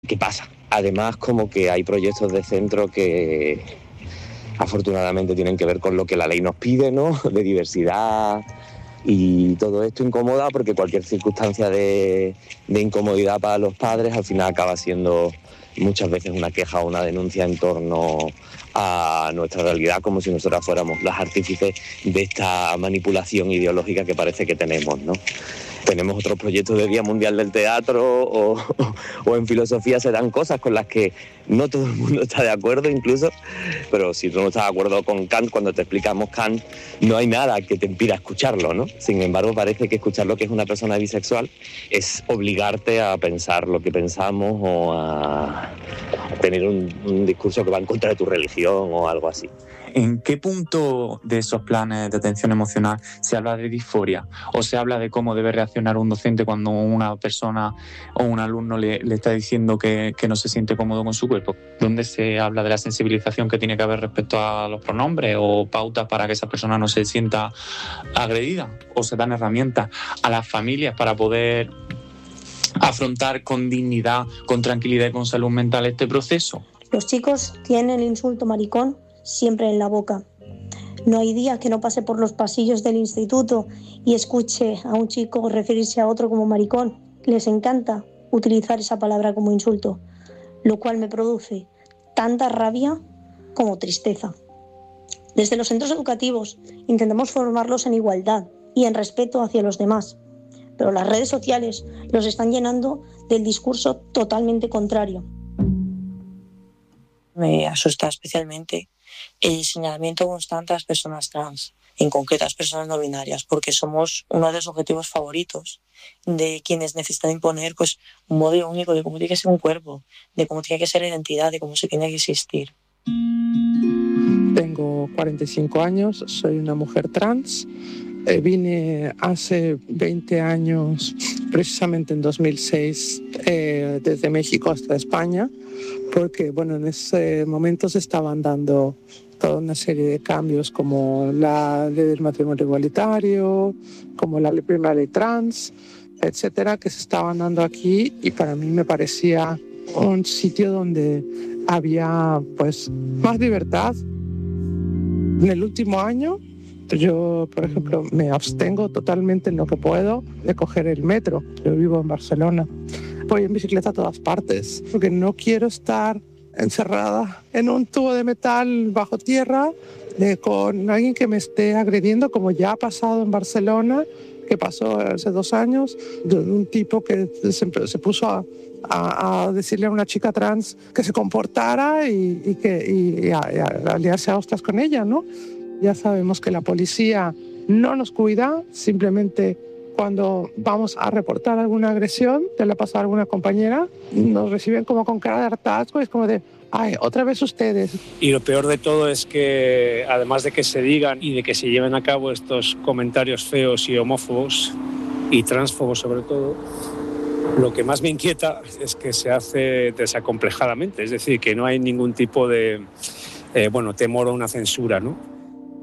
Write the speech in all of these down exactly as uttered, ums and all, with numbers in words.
¿Qué pasa? Además, como que hay proyectos de centro que afortunadamente tienen que ver con lo que la ley nos pide, ¿no? De diversidad, y todo esto incomoda porque cualquier circunstancia de, de incomodidad para los padres al final acaba siendo muchas veces una queja o una denuncia en torno a nuestra realidad, como si nosotras fuéramos las artífices de esta manipulación ideológica que parece que tenemos, ¿no? Tenemos otros proyectos de Día Mundial del Teatro o, o, o en filosofía se dan cosas con las que no todo el mundo está de acuerdo incluso, pero si tú no estás de acuerdo con Kant, cuando te explicamos Kant, no hay nada que te impida escucharlo, ¿no? Sin embargo, parece que escuchar lo que es una persona bisexual es obligarte a pensar lo que pensamos o a tener un, un discurso que va en contra de tu religión o algo así. ¿En qué punto de esos planes de atención emocional se habla de disforia? ¿O se habla de cómo debe reaccionar un docente cuando una persona o un alumno le, le está diciendo que, que no se siente cómodo con su cuerpo? ¿Dónde se habla de la sensibilización que tiene que haber respecto a los pronombres o pautas para que esa persona no se sienta agredida? ¿O se dan herramientas a las familias para poder afrontar con dignidad, con tranquilidad y con salud mental este proceso? Los chicos tienen el insulto maricón siempre en la boca. No hay día que no pase por los pasillos del instituto y escuche a un chico referirse a otro como maricón. Les encanta utilizar esa palabra como insulto, lo cual me produce tanta rabia como tristeza. Desde los centros educativos intentamos formarlos en igualdad y en respeto hacia los demás, pero las redes sociales los están llenando del discurso totalmente contrario. Me asusta especialmente el señalamiento constante a las personas trans, en concreto a las personas no binarias, porque somos uno de los objetivos favoritos de quienes necesitan imponer pues, un modelo único de cómo tiene que ser un cuerpo, de cómo tiene que ser la identidad, de cómo se tiene que existir. Tengo cuarenta y cinco años, soy una mujer trans. Eh, vine hace veinte años, precisamente en dos mil seis, eh, desde México hasta España, porque bueno, en ese momento se estaban dando toda una serie de cambios como la ley del matrimonio igualitario, como la primera ley trans, etcétera, que se estaban dando aquí, y para mí me parecía un sitio donde había pues más libertad. En el último año yo, por ejemplo, me abstengo totalmente en lo que puedo de coger el metro. Yo vivo en Barcelona. Voy en bicicleta a todas partes porque no quiero estar encerrada en un tubo de metal bajo tierra eh, con alguien que me esté agrediendo, como ya ha pasado en Barcelona, que pasó hace dos años, de un tipo que se, se puso a, a, a decirle a una chica trans que se comportara y, y, que, y, y a, y a aliarse a hostias con ella, ¿no? Ya sabemos que la policía no nos cuida, simplemente cuando vamos a reportar alguna agresión, te la pasa a alguna compañera, nos reciben como con cara de hartazgo, es como de, ay, otra vez ustedes. Y lo peor de todo es que, además de que se digan y de que se lleven a cabo estos comentarios feos y homófobos, y transfobos sobre todo, lo que más me inquieta es que se hace desacomplejadamente, es decir, que no hay ningún tipo de, eh, bueno, temor a una censura, ¿no?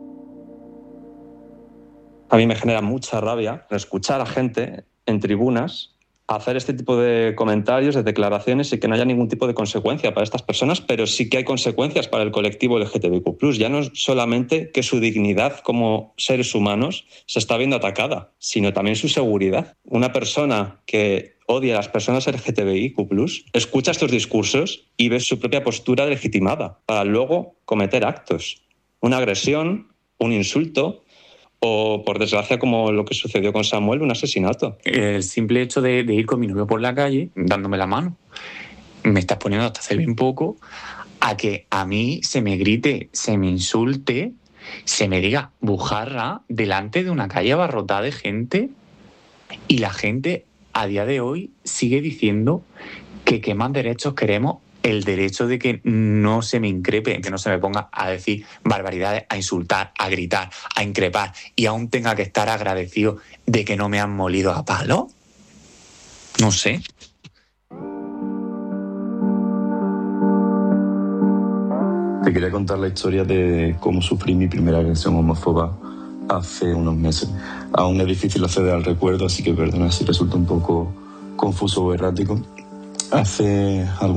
A mí me genera mucha rabia escuchar a gente en tribunas hacer este tipo de comentarios, de declaraciones, y que no haya ningún tipo de consecuencia para estas personas, pero sí que hay consecuencias para el colectivo L G T B Q plus. Ya no es solamente que su dignidad como seres humanos se está viendo atacada, sino también su seguridad. Una persona que odia a las personas L G T B I Q plus escucha estos discursos y ve su propia postura legitimada para luego cometer actos. Una agresión, un insulto, o, por desgracia, como lo que sucedió con Samuel, un asesinato. El simple hecho de, de ir con mi novio por la calle, dándome la mano, me estás poniendo hasta hace bien poco a que a mí se me grite, se me insulte, se me diga bujarra delante de una calle abarrotada de gente, y la gente a día de hoy sigue diciendo que qué más derechos queremos. El derecho de que no se me increpe, que no se me ponga a decir barbaridades, a insultar, a gritar, a increpar, y aún tenga que estar agradecido de que no me han molido a palo. No sé. Te quería contar la historia de cómo sufrí mi primera agresión homófoba hace unos meses. Aún es difícil acceder al recuerdo, así que perdona si resulta un poco confuso o errático. Hace algún